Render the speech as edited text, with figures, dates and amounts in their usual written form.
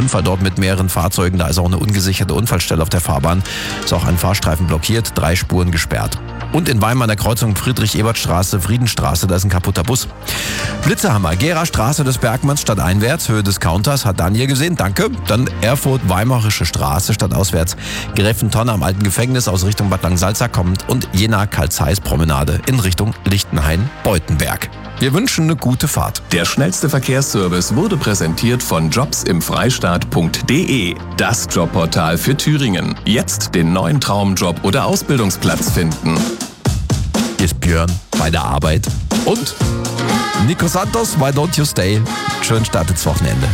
Unfall dort mit mehreren Fahrzeugen. Da ist auch eine ungesicherte Unfallstelle auf der Fahrbahn. Ist auch ein Fahrstreifen blockiert, 3 Spuren gesperrt. Und in Weimar an der Kreuzung Friedrich-Ebert-Straße, Friedenstraße, da ist ein kaputter Bus. Blitzerhammer, Gera Straße des Bergmanns stadteinwärts, Höhe des Counters, hat Daniel gesehen, danke. Dann Erfurt-Weimarische Straße stadtauswärts, Greffentonne am alten Gefängnis aus Richtung Bad Langensalza kommend und Jena-Karl-Zeiss-Promenade in Richtung Lichtenhain-Beutenberg. Wir wünschen eine gute Fahrt. Der schnellste Verkehrsservice wurde präsentiert von jobsimfreistaat.de, das Jobportal für Thüringen. Jetzt den neuen Traumjob oder Ausbildungsplatz finden. Hier ist Björn bei der Arbeit und Nico Santos, Why Don't You Stay? Schönen Start ins Wochenende.